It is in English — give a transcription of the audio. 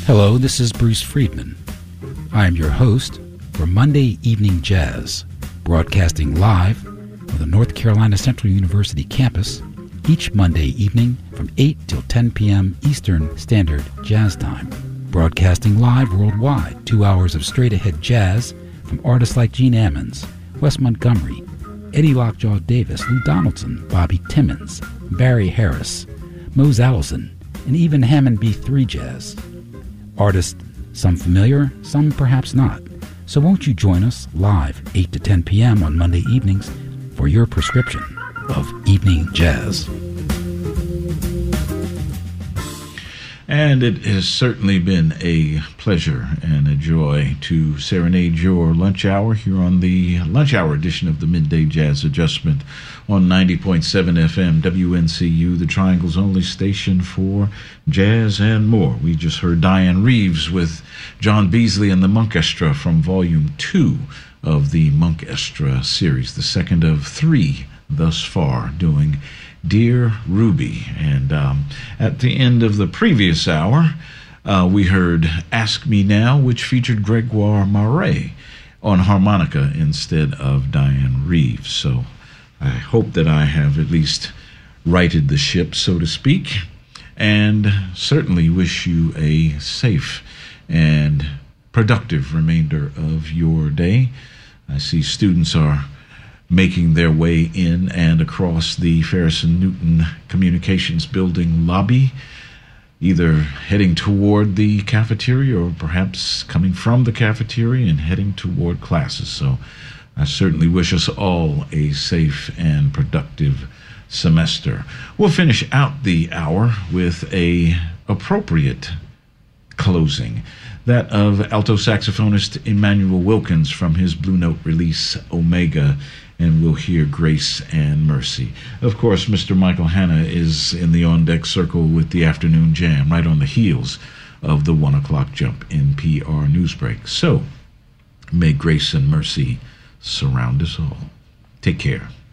Hello, this is Bruce Friedman. I am your host for Monday Evening Jazz, broadcasting live from the North Carolina Central University campus each Monday evening from 8 till 10 p.m. Eastern Standard Jazz Time. Broadcasting live worldwide, 2 hours of straight-ahead jazz from artists like Gene Ammons, Wes Montgomery, Eddie Lockjaw Davis, Lou Donaldson, Bobby Timmons, Barry Harris, Mose Allison, and even Hammond B3 Jazz. Artists, some familiar, some perhaps not. So won't you join us live 8 to 10 p.m. on Monday evenings for your prescription of evening jazz. And it has certainly been a pleasure and a joy to serenade your lunch hour here on the lunch hour edition of the Midday Jazz Adjustment on 90.7 FM WNCU, the Triangle's only station for jazz and more. We just heard Diane Reeves with John Beasley and the Monkestra from Volume 2 of the Monkestra series, the second of 3 thus far, doing Dear Ruby. And at the end of the previous hour, we heard Ask Me Now, which featured Gregoire Marais on harmonica instead of Diane Reeves. So I hope that I have at least righted the ship, so to speak, and certainly wish you a safe and productive remainder of your day. I see students are making their way in and across the Ferris and Newton Communications Building lobby, either heading toward the cafeteria or perhaps coming from the cafeteria and heading toward classes. So I certainly wish us all a safe and productive semester. We'll finish out the hour with a appropriate closing, that of alto saxophonist Emmanuel Wilkins from his Blue Note release Omega, and we'll hear Grace and Mercy. Of course, Mr. Michael Hanna is in the on-deck circle with the afternoon jam, right on the heels of the 1 o'clock jump in PR Newsbreak. So, may Grace and Mercy surround us all. Take care.